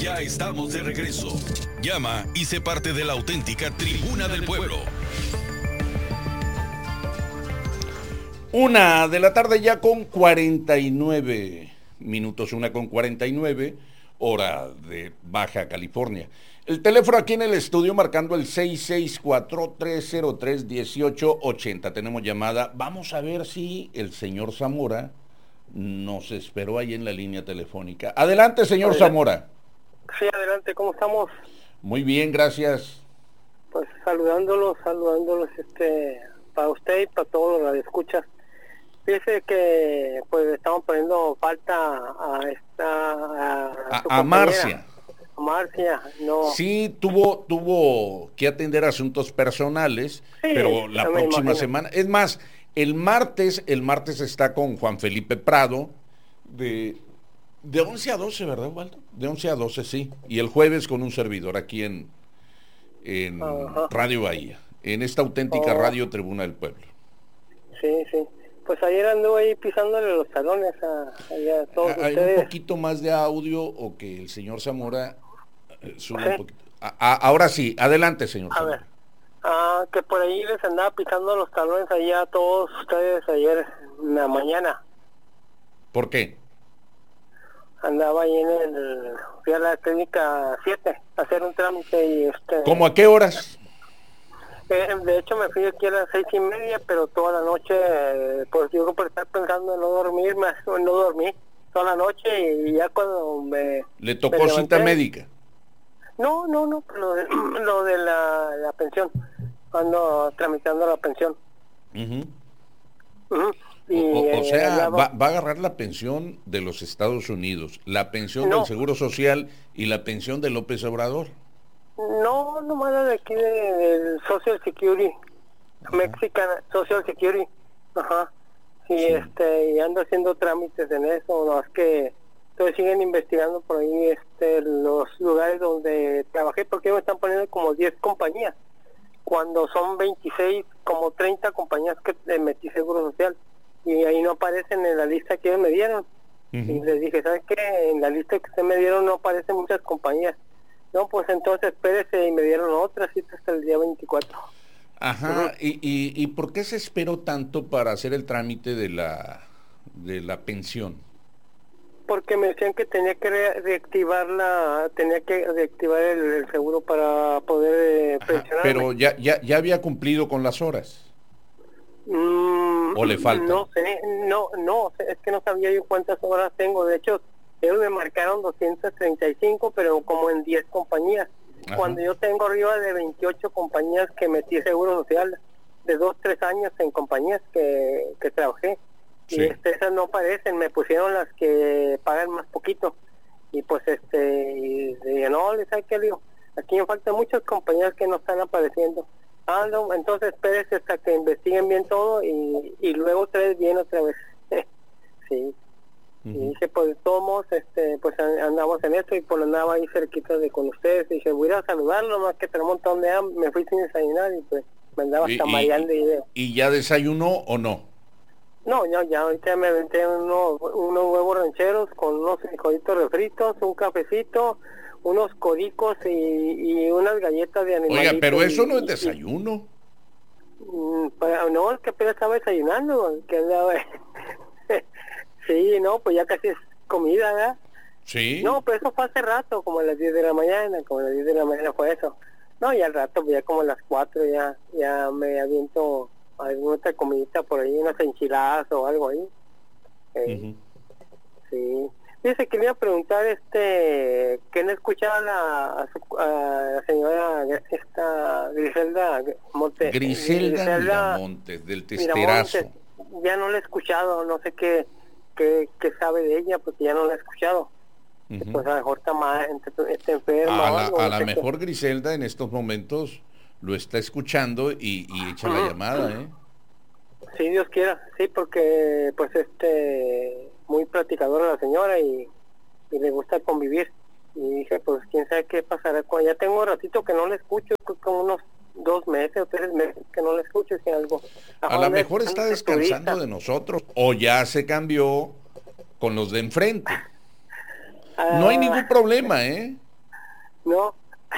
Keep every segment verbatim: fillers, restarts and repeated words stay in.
Ya estamos de regreso. Llama y sé parte de la auténtica Tribuna del Pueblo. Una de la tarde ya con cuarenta y nueve minutos, una con cuarenta y nueve, hora de Baja California. El teléfono aquí en el estudio marcando el seis seis cuatro, tres cero tres, uno ocho ocho cero. Tenemos llamada. Vamos a ver si el señor Zamora nos esperó ahí en la línea telefónica. Adelante, señor Adelante. Zamora. Sí, adelante, ¿cómo estamos? Muy bien, gracias. Pues saludándolos, saludándolos este, para usted y para todos los que escuchan. Dice que pues estamos poniendo falta a esta a, A, su a Marcia. A Marcia, no. Sí, tuvo, tuvo que atender asuntos personales, Sí, pero la ya me próxima imagino. semana, es más, el martes, el martes está con Juan Felipe Prado, de, de once a doce, ¿verdad, Waldo? De once a doce, sí. Y el jueves con un servidor aquí en, en Ajá. Radio Bahía, en esta auténtica Oh. Radio Tribuna del Pueblo. Sí, sí. Pues ayer anduve ahí pisándole los talones a, a, a todos Hay ustedes. un poquito más de audio o que el señor Zamora eh, suba Sí. un poquito. A- a- ahora sí, adelante, señor A Zamora. ver. Ah, que por ahí les andaba pisando los talones allá a todos ustedes ayer en la mañana. ¿Por qué? Andaba ahí en el... Fui a la clínica siete a hacer un trámite y este... ¿Cómo a qué horas? Eh, de hecho me fui aquí a las seis y media, pero toda la noche, eh, pues yo por estar pensando en no dormir, me- no dormí toda la noche y ya cuando me... ¿Le me tocó levanté- cita médica? No, no, no, lo de, lo de la, la pensión, ando tramitando la pensión. Ujú. Ujú. O, Y, o- o eh, sea, andaba- va, va a agarrar la pensión de los Estados Unidos, la pensión No. del Seguro Social y la pensión de López Obrador. No, nomás la de aquí de- del Social Security, Mexican Social Security, ajá, y Sí. este, y ando haciendo trámites en eso, no es que entonces siguen investigando por ahí este los lugares donde trabajé, porque me están poniendo como diez compañías, cuando son veintiséis, como treinta compañías que le metí seguro social, y ahí no aparecen en la lista que ellos me dieron. Y Ujú. les dije, ¿sabes qué? En la lista que ustedes me dieron no aparecen muchas compañías. No, pues entonces espérese, y me dieron otra cita hasta el día veinticuatro. Ajá, y, y, ¿y por qué se esperó tanto para hacer el trámite de la, de la pensión? Porque me decían que tenía que re- reactivar la, tenía que reactivar el, el seguro para poder eh, Ajá, pensionarme. pero ya, ya, ya había cumplido con las horas. Mm, ¿O le faltan? No sé, no, no, es que no sabía yo cuántas horas tengo. De hecho, ellos me marcaron doscientas treinta y cinco, pero como en diez compañías. Ajá. Cuando yo tengo arriba de veintiocho compañías que metí seguro social, de dos, tres años en compañías que, que trabajé. Sí. Y este, esas no aparecen, me pusieron las que pagan más poquito. Y pues este, y dije, no, les hay que digo, aquí me faltan muchas compañías que no están apareciendo. Ah, no, entonces espérese hasta que investiguen bien todo y, y luego otra vez bien otra vez. Sí. Y Ujú. dije, pues de todos modos, este, pues an- andamos en esto y pues andaba ahí cerquita de con ustedes. Y dije, voy a ir a saludarlo, más que tenemos un montón de hambre. Me fui sin desayunar y pues me andaba Y- hasta y- mareando y de... ¿Y ya desayunó o no? No, ya, ya ahorita me aventé unos, unos huevos rancheros con unos frijolitos refritos, un cafecito, unos codicos y, y unas galletas de animalitos. Oiga, pero eso y- no es y- desayuno. Mm, para- no, es que apenas estaba desayunando, que andaba... Sí, no, pues ya casi es comida, ¿verdad? Sí. No, pues eso fue hace rato, como a las diez de la mañana, como a las diez de la mañana fue eso. No, y al rato, pues ya como a las cuatro ya, ya me aviento alguna otra comidita por ahí, unas enchiladas o algo ahí. Eh, Ujú. Sí. Dice que le iba a preguntar, este, que no escuchaba la, a, su- a la señora, esta Griselda Monte. Griselda Miramontes, del Testerazo. Miramontes. Ya no la he escuchado, no sé qué, qué, qué sabe de ella, porque ya no la he escuchado. Ujú. Pues a lo mejor está, mal, está enferma A o la, algo, a no la sé qué. mejor Griselda en estos momentos lo está escuchando y, y echa la Ujú. llamada, ¿eh? Sí, Dios quiera, sí, porque pues este, muy platicadora la señora y, y le gusta convivir. Y dije, pues quién sabe qué pasará con ella. Tengo un ratito que no la escucho, creo que como unos dos meses o tres meses que no la escucho, si algo. A lo mejor está descansando de nosotros o ya se cambió con los de enfrente. No hay ningún problema, ¿eh? No.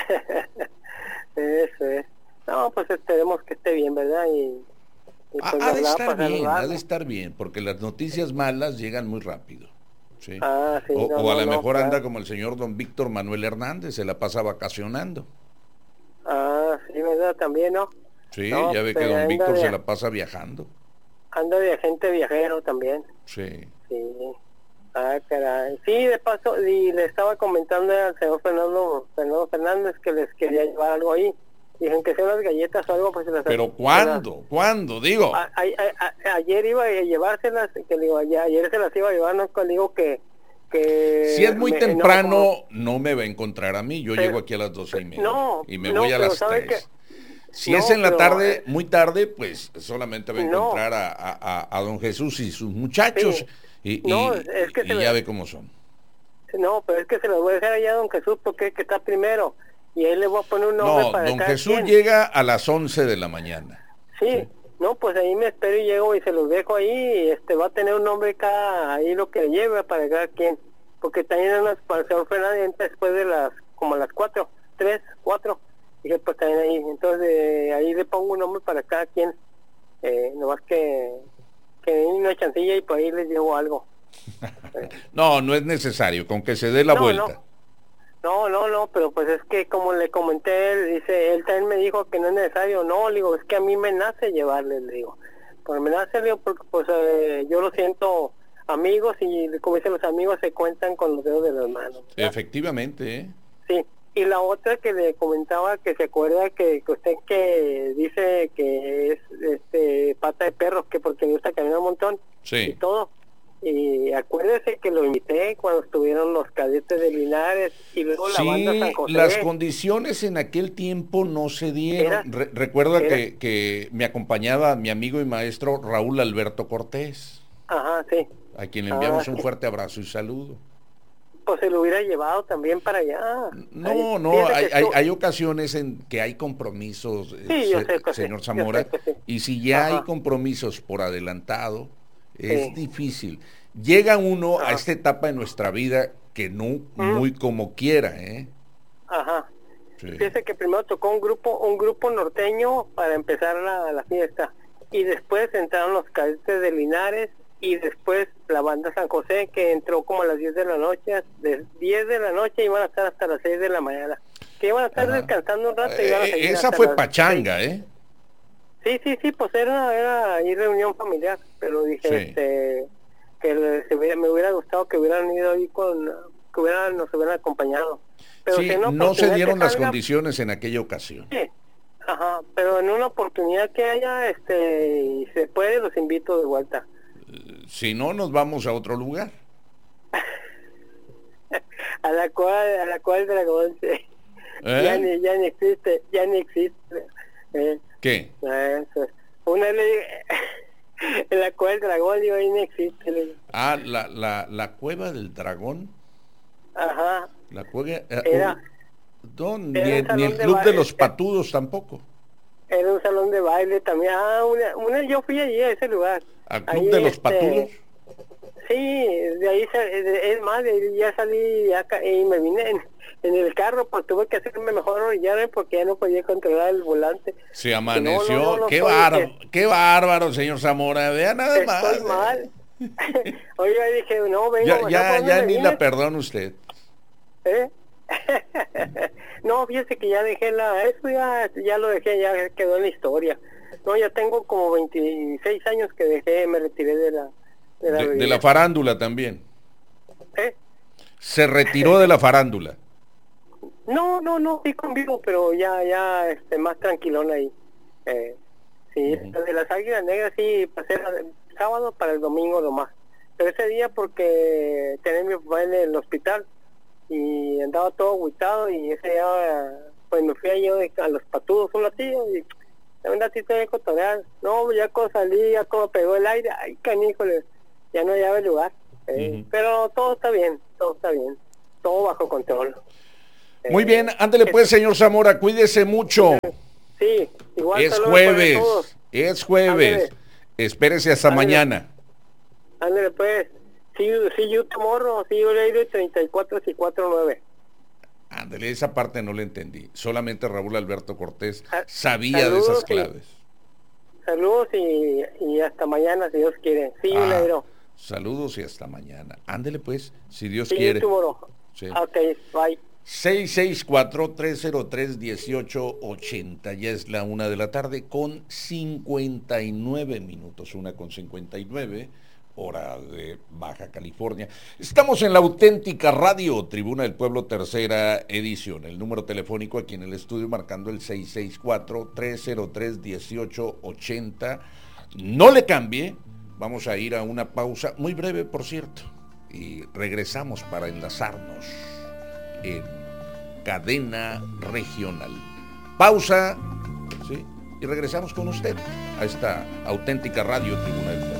Eso es. No, pues esperemos que esté bien, ¿verdad? Y, y pues ha de hablaba estar para bien, ha saludarlo. de estar bien, porque las noticias malas llegan muy rápido. ¿Sí? Ah, sí, o, no, o a no, lo no, mejor claro. anda como el señor don Víctor Manuel Hernández, se la pasa vacacionando. Ah, sí, ¿verdad? También, ¿no? Sí, No, ya ve pues, que don anda Víctor de- se la pasa viajando. Anda de agente viajero también. Sí. Sí. Ah, caray. Sí, de paso, y le estaba comentando al señor Fernando, Fernando Fernández que les quería llevar algo ahí. Dijeron que sean unas galletas o algo, pues se las... Pero se las- ¿cuándo? ¿Cuándo? Digo. a- a- a- a- ayer iba a llevárselas, que le digo, ayer, ayer se las iba a llevar, no, que le digo que... que Si es muy me- temprano, no, como- no me va a encontrar a mí. Yo Pero- llego aquí a las doce y media. no, y me no, voy a pero las ¿sabe tres. qué? Si No, es en la pero, tarde, eh, muy tarde, pues solamente va a no. encontrar a, a- a- a don Jesús y sus muchachos. Sí. Y, No, y- es que y se ya ve- ve cómo son. No, pero es que se los voy a dejar allá a don Jesús porque es que está primero. Y ahí le voy a poner un nombre No, para don cada Jesús quien. llega a las once de la mañana. Sí, no, pues ahí me espero y llego y se los dejo ahí. Y este va a tener un nombre cada, ahí lo que lleve para cada quien. Porque también en las, para el señor Fernández entra después de las, como a las cuatro, tres, cuatro. Dije, pues también ahí. Entonces eh, ahí le pongo un nombre para cada quien. Eh, nomás que, que den una chancilla y por ahí les llevo algo. No, no es necesario, con que se dé la No, vuelta. No, no, no, pero pues es que como le comenté, él dice, él también me dijo que no es necesario. No, le digo, es que a mí me nace llevarle, le digo. Pues me nace, le digo, porque pues eh, yo lo siento amigos y como dicen los amigos se cuentan con los dedos de las manos, ¿verdad? Efectivamente, ¿eh? Sí, y la otra que le comentaba que se acuerda que, que usted que dice que es este pata de perro, que porque le gusta caminar un montón y Sí. todo. Y acuérdese que lo invité cuando estuvieron los cadetes de Linares y luego la banda Sí, San José. las condiciones en aquel tiempo no se dieron. Era- Re- recuerda era- que, que me acompañaba mi amigo y maestro Raúl Alberto Cortés, Ajá, sí. a quien le enviamos Ah, un sí. fuerte abrazo y saludo. Pues se lo hubiera llevado también para allá. No, Ahí- no, fíjese hay, que hay, estu- hay ocasiones en que hay compromisos, eh, Sí, yo se- sé que sí, señor yo Zamora, sé que sí. y si ya hay Ajá. compromisos por adelantado, es Sí. difícil. Llega uno a Ajá. esta etapa de nuestra vida que no muy como quiera, ¿eh? Ajá. Sí. Fíjese que primero tocó un grupo un grupo norteño para empezar la, la fiesta y después entraron los cadetes de Linares y después la banda San José que entró como a las diez de la noche, de diez de la noche iban a estar hasta las seis de la mañana. Que iban a estar Ajá. descansando un rato y iban a Eh, seguir esa hasta fue las pachanga, seis. ¿eh? Sí, sí, sí, pues era, era ahí reunión familiar, pero dije, Sí. este, que le- se hubiera- me hubiera gustado que hubieran ido ahí con, que hubieran, nos hubieran acompañado. Pero Sí, si en una no se oportunidad dieron que las salga, condiciones en aquella ocasión. sí, ajá, pero en una oportunidad que haya, este, y se puede, los invito de vuelta. Si no, nos vamos a otro lugar. A la cual, a la cual dragón, sí. ¿Eh? ya ni, ya ni existe, ya ni existe. Eh, ¿Qué? eso es. Una le en la cual dragón, digo, ahí no existe. le digo. Ah, la, la, la cueva del dragón. Ajá. La cueva... eh, Era- no, ni, era un el- ni salón el de club de baile. los patudos tampoco. Era un salón de baile también. Ah, una, una yo fui allí a ese lugar. ¿Al club Ahí, de los este, patudos? Sí, de ahí, sa- de- es más, de ahí ya salí acá, y me vine en, en el carro, pues tuve que hacerme mejor orillar porque ya no podía controlar el volante. Se amaneció. No, no, no, no, qué, estoy- bárbaro, qué bárbaro, señor Zamora. Vea nada más. Estoy mal. Oiga, dije, no, vengo. Ya, ¿no? ya, ¿Por dónde ya me ni vine? la perdona usted. ¿Eh? No, fíjese que ya dejé la, eso ya, ya lo dejé, ya quedó en la historia. No, ya tengo como veintiséis años que dejé, me retiré de la de la, De, de bebida. la farándula también. ¿Eh? Se retiró de la farándula. No, no, no, sí convivo, pero ya, ya, este, más tranquilón ahí. Eh, sí, Ujú. de las Águilas Negras sí, pasé la- el sábado para el domingo nomás. Pero ese día porque tenía mi papá en el hospital y andaba todo agüitado y ese día pues me fui yo de- a los patudos un ratito y también ratito de cotorear. No, ya cuando salí, ya como pegó el aire, ay caníjole, ya no hallaba el lugar. Eh, Ujú. Pero todo está bien, todo está bien, todo bajo control. Muy Eh, bien, ándele pues, señor Zamora, cuídese mucho. Sí, igual Es saludos para jueves, todos. es jueves. Ándele. Espérese hasta Ándele. mañana. Ándale pues. See you, see you tomorrow, see you later, treinta y cuatro, sí, cuatro nueve. Ándale, esa parte no la entendí. Solamente Raúl Alberto Cortés Ah, sabía saludos, de esas sí. claves. Saludos y, y hasta mañana, si Dios quiere. Sí, Ah, negro. saludos y hasta mañana. Ándele pues, si Dios Sí, quiere. tomorrow. Sí. Ok, bye. seis seis cuatro, tres cero tres, uno ocho ocho cero. Ya es la una de la tarde con cincuenta y nueve minutos. Una con cincuenta y nueve, hora de Baja California. Estamos en la auténtica radio, Tribuna del Pueblo, tercera edición. El número telefónico aquí en el estudio marcando el seis seis cuatro, tres cero tres, uno ocho ocho cero. No le cambie. Vamos a ir a una pausa, muy breve por cierto. Y regresamos para enlazarnos en cadena regional. Pausa, ¿sí? Y regresamos con usted a esta auténtica radio Tribuna del Pueblo.